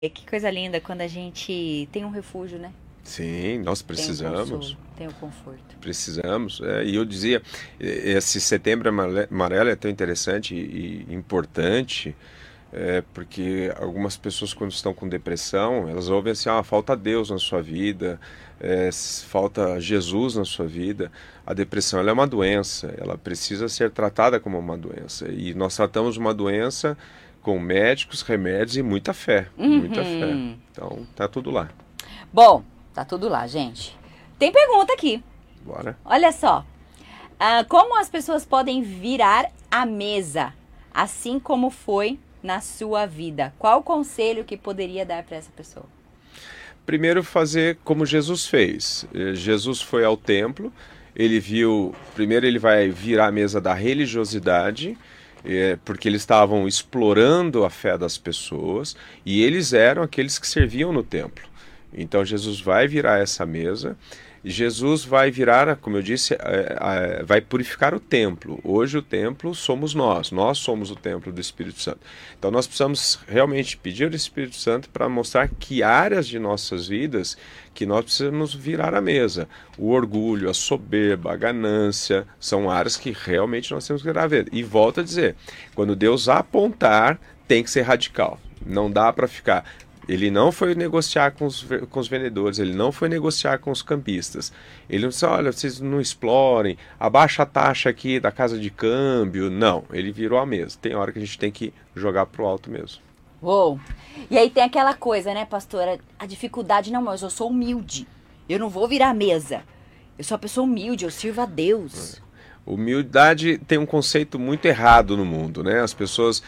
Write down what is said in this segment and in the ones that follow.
Que coisa linda quando a gente tem um refúgio, né? Sim, nós Tem o precisamos. consolo, tem o conforto. Precisamos. E eu dizia, esse setembro amarelo é tão interessante e importante, porque algumas pessoas, quando estão com depressão, elas ouvem assim: ah, falta Deus na sua vida, falta Jesus na sua vida. A depressão, ela é uma doença, ela precisa ser tratada como uma doença. E nós tratamos uma doença com médicos, remédios e muita fé, muita fé. Uhum. Então, tá tudo lá. Bom, tá tudo lá, gente. Tem pergunta aqui. Bora. Olha só. Como as pessoas podem virar a mesa, assim como foi na sua vida? Qual o conselho que poderia dar para essa pessoa? Primeiro, fazer como Jesus fez. Jesus foi ao templo, ele viu. Primeiro, ele vai virar a mesa da religiosidade, porque eles estavam explorando a fé das pessoas e eles eram aqueles que serviam no templo. Então, Jesus vai virar essa mesa. Jesus vai virar, como eu disse, vai purificar o templo. Hoje o templo somos nós somos o templo do Espírito Santo. Então nós precisamos realmente pedir ao Espírito Santo para mostrar que áreas de nossas vidas que nós precisamos virar a mesa. O orgulho, a soberba, a ganância, são áreas que realmente nós temos que virar a mesa. E volto a dizer, quando Deus apontar, tem que ser radical. Não dá para ficar. Ele não foi negociar com os vendedores, ele não foi negociar com os campistas. Ele não disse: olha, vocês não explorem, abaixa a taxa aqui da casa de câmbio. Não, ele virou a mesa. Tem hora que a gente tem que jogar pro alto mesmo. Uou! E aí tem aquela coisa, né, pastora? A dificuldade, não, mas eu sou humilde. Eu não vou virar a mesa. Eu sou uma pessoa humilde, eu sirvo a Deus. Humildade tem um conceito muito errado no mundo, né? As pessoas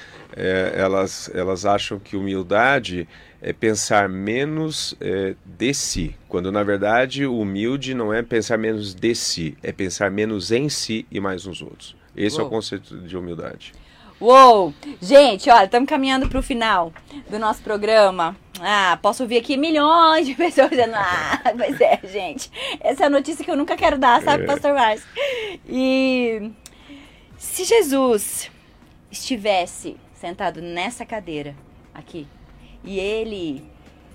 elas acham que humildade é pensar menos de si, quando na verdade o humilde não é pensar menos de si, é pensar menos em si e mais nos outros. Esse é o Uou! conceito de humildade. Uou! Gente, olha, estamos caminhando para o final do nosso programa. Posso ouvir aqui milhões de pessoas dizendo: pois é, gente. Essa é a notícia que eu nunca quero dar, sabe, Pastor Márcio? E se Jesus estivesse sentado nessa cadeira aqui e ele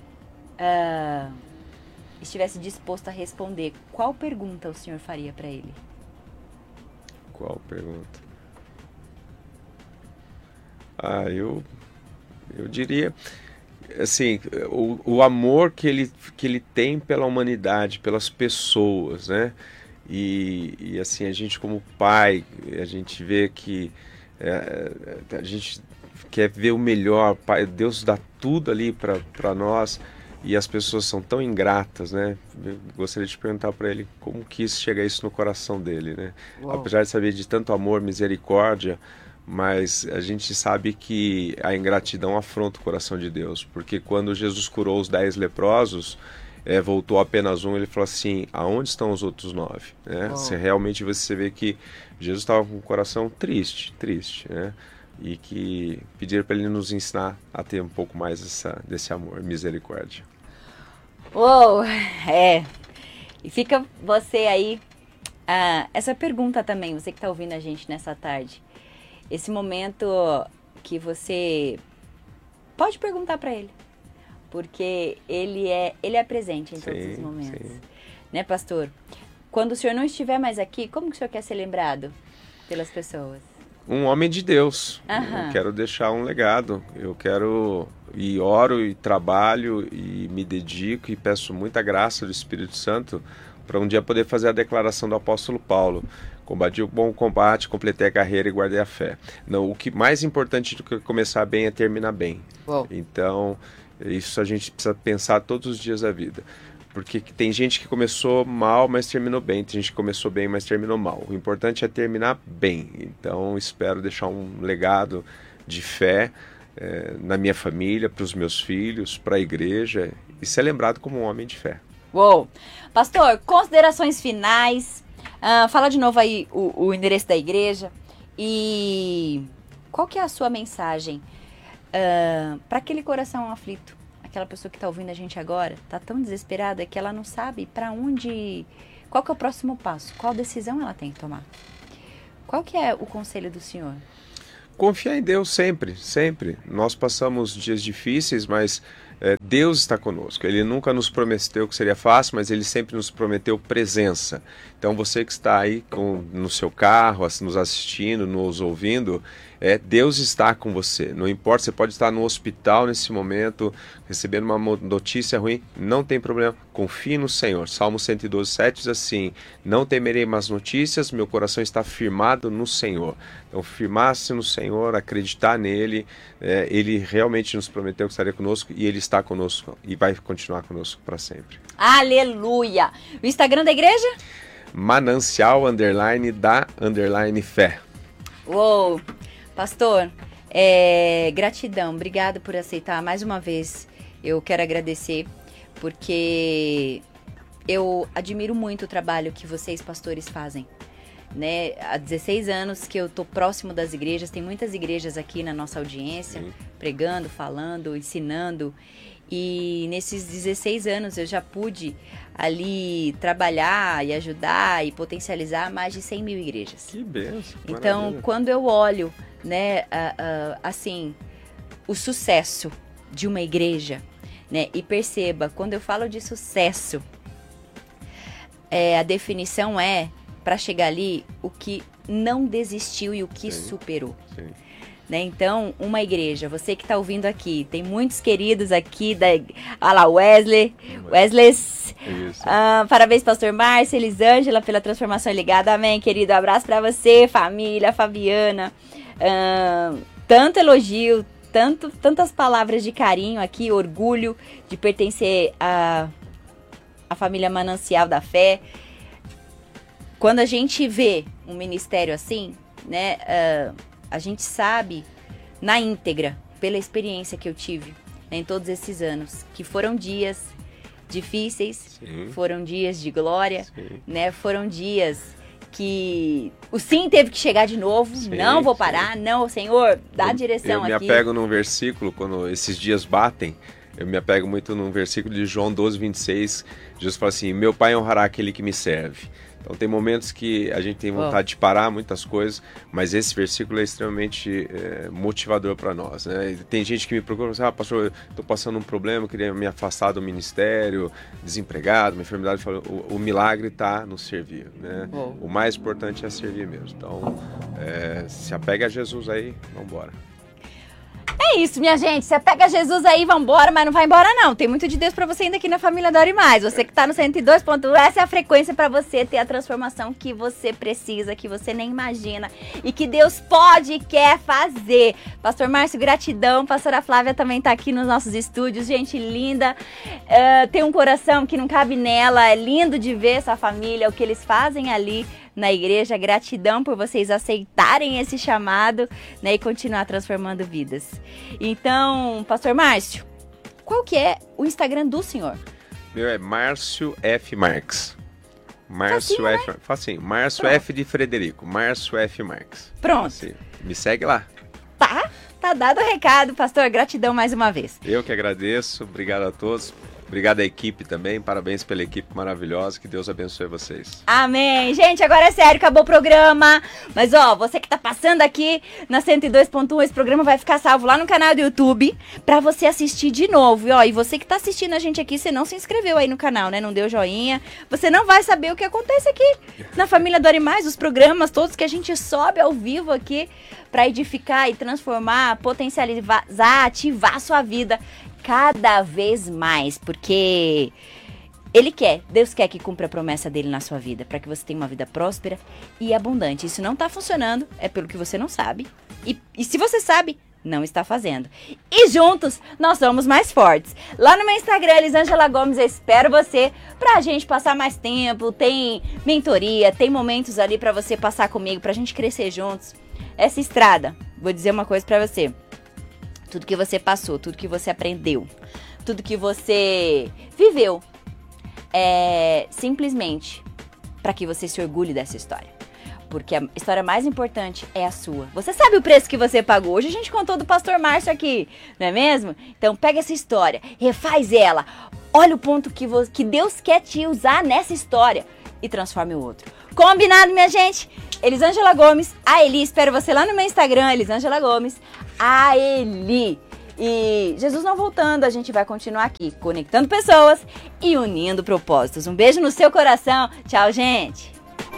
estivesse disposto a responder, qual pergunta o senhor faria para ele? Qual pergunta? Eu diria, assim, o amor que ele tem pela humanidade, pelas pessoas, né? E assim, a gente como pai, a gente vê que a gente quer ver o melhor, pai, Deus dá tudo ali para nós e as pessoas são tão ingratas, né? Eu gostaria de perguntar para ele como quis chegar isso no coração dele, né? Uou! Apesar de saber de tanto amor, misericórdia, mas a gente sabe que a ingratidão afronta o coração de Deus, porque quando Jesus curou os 10 leprosos, voltou apenas um, ele falou assim: aonde estão os outros 9? Né? Se Uou! realmente você vê que Jesus estava com o coração triste, triste, né? E que pediram para ele nos ensinar a ter um pouco mais desse amor, misericórdia. Uou! É. E fica você aí, essa pergunta também, você que está ouvindo a gente nessa tarde. Esse momento que você pode perguntar para ele, porque ele é presente em todos os Sim, momentos, sim. né, pastor? Quando o senhor não estiver mais aqui, como que o senhor quer ser lembrado pelas pessoas? Um homem de Deus. Eu Aham. quero deixar um legado. Eu quero e oro e trabalho e me dedico e peço muita graça do Espírito Santo para um dia poder fazer a declaração do apóstolo Paulo. Combati o bom combate, completei a carreira e guardei a fé. Não, o que mais importante do que começar bem é terminar bem. Uou. Então, isso a gente precisa pensar todos os dias da vida. Porque tem gente que começou mal, mas terminou bem. Tem gente que começou bem, mas terminou mal. O importante é terminar bem. Então, espero deixar um legado de fé na minha família, para os meus filhos, para a igreja e ser lembrado como um homem de fé. Uou! Pastor, considerações finais. Fala de novo aí o endereço da igreja. E qual que é a sua mensagem para aquele coração aflito? Aquela pessoa que está ouvindo a gente agora, está tão desesperada que ela não sabe para onde... Qual que é o próximo passo? Qual decisão ela tem que tomar? Qual que é o conselho do senhor? Confiar em Deus sempre, sempre. Nós passamos dias difíceis, mas Deus está conosco. Ele nunca nos prometeu que seria fácil, mas Ele sempre nos prometeu presença. Então você que está aí no seu carro, nos assistindo, nos ouvindo, Deus está com você. Não importa, você pode estar no hospital nesse momento, recebendo uma notícia ruim, não tem problema, confie no Senhor. Salmo 112:7 diz assim: não temerei más notícias, meu coração está firmado no Senhor. Então firmar-se no Senhor, acreditar nele, Ele realmente nos prometeu que estaria conosco e Ele está conosco e vai continuar conosco para sempre. Aleluia! O Instagram da igreja? Manancial_da_fé. Uou! Pastor, gratidão, obrigado por aceitar mais uma vez. Eu quero agradecer porque eu admiro muito o trabalho que vocês, pastores, fazem. Né? Há 16 anos que eu tô próximo das igrejas, tem muitas igrejas aqui na nossa audiência, pregando, falando, ensinando. E nesses 16 anos eu já pude ali trabalhar e ajudar e potencializar mais de 100 mil igrejas. Que benção! Então, maravilha. quando eu olho, né, assim, o sucesso de uma igreja, né, e perceba, quando eu falo de sucesso, a definição para chegar ali, o que não desistiu e o que superou. Sim. Né? Então, uma igreja, você que está ouvindo aqui, tem muitos queridos aqui, olha lá, Wesley, parabéns, pastor Márcio, Elisângela, pela transformação ligada, amém, querido, abraço para você, família, Fabiana, tanto elogio, tantas palavras de carinho aqui, orgulho de pertencer à família Manancial da Fé. Quando a gente vê um ministério assim, né, a gente sabe na íntegra, pela experiência que eu tive, né, em todos esses anos, que foram dias difíceis, foram dias de glória, né, foram dias que o sim teve que chegar de novo, não vou parar, não, Senhor, dá a direção aqui. Eu me apego num versículo, quando esses dias batem, eu me apego muito num versículo de João 12:26, Jesus fala assim: meu Pai honrará aquele que me serve. Então tem momentos que a gente tem vontade de parar muitas coisas, mas esse versículo é extremamente motivador para nós, né? Tem gente que me procura e fala: pastor, estou passando um problema, eu queria me afastar do ministério, desempregado, uma enfermidade. O milagre está no servir, né? O mais importante é servir mesmo. Então se apega a Jesus aí, vamos embora. É isso, minha gente. Você pega Jesus aí, vambora, mas não vai embora não. Tem muito de Deus pra você ainda aqui na família Dore Mais. Você que tá no 102.1, essa é a frequência pra você ter a transformação que você precisa, que você nem imagina e que Deus pode e quer fazer. Pastor Márcio, gratidão. Pastora Flávia também tá aqui nos nossos estúdios. Gente linda. Tem um coração que não cabe nela. É lindo de ver essa família, o que eles fazem ali na igreja. Gratidão por vocês aceitarem esse chamado, né, e continuar transformando vidas. Então, pastor Márcio, qual que é o Instagram do senhor? Meu é Márcio F. Marques. Márcio Facinho, F. né? Facinho. Márcio Pronto. F. de Frederico. Márcio F. Marques. Pronto. Facinho. Me segue lá. Tá dado o recado, pastor. Gratidão mais uma vez. Eu que agradeço. Obrigado a todos. Obrigado à equipe também, parabéns pela equipe maravilhosa, que Deus abençoe vocês. Amém. Gente, agora é sério, acabou o programa. Mas ó, você que tá passando aqui na 102.1, esse programa vai ficar salvo lá no canal do YouTube pra você assistir de novo. E você que tá assistindo a gente aqui, você não se inscreveu aí no canal, né? Não deu joinha. Você não vai saber o que acontece aqui na família Dore Mais, os programas todos que a gente sobe ao vivo aqui pra edificar e transformar, potencializar, ativar a sua vida cada vez mais, porque Deus quer que cumpra a promessa dele na sua vida, para que você tenha uma vida próspera e abundante. Isso não tá funcionando, é pelo que você não sabe, e se você sabe, não está fazendo. E juntos, nós somos mais fortes. Lá no meu Instagram, Elisângela Gomes, eu espero você pra gente passar mais tempo, tem mentoria, tem momentos ali pra você passar comigo, pra gente crescer juntos. Essa estrada, vou dizer uma coisa pra você. Tudo que você passou, tudo que você aprendeu, tudo que você viveu, é simplesmente para que você se orgulhe dessa história. Porque a história mais importante é a sua. Você sabe o preço que você pagou. Hoje a gente contou do pastor Márcio aqui, não é mesmo? Então pega essa história, refaz ela, olha o ponto que Deus quer te usar nessa história e transforme o outro. Combinado, minha gente? Elisângela Gomes, a Eli, espero você lá no meu Instagram, Elisângela Gomes, a Eli. E Jesus não voltando, a gente vai continuar aqui, conectando pessoas e unindo propósitos. Um beijo no seu coração. Tchau, gente!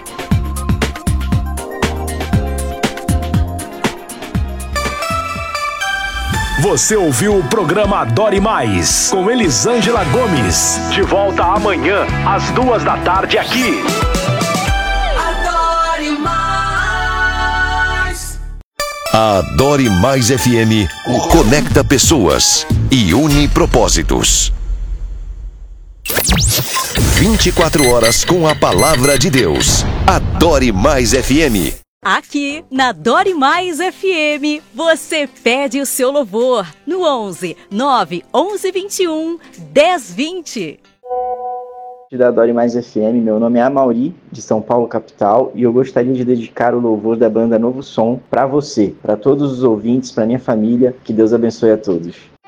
Você ouviu o programa Adore Mais, com Elisângela Gomes. De volta amanhã, às 14h aqui. Adore Mais. A Adore Mais FM conecta pessoas e une propósitos. 24 horas com a palavra de Deus. Adore Mais FM. Aqui na Adore Mais FM, você pede o seu louvor no 11 9 11 21 10 20. Da Adore Mais FM, meu nome é Amauri, de São Paulo, capital, e eu gostaria de dedicar o louvor da banda Novo Som para você, para todos os ouvintes, para minha família. Que Deus abençoe a todos.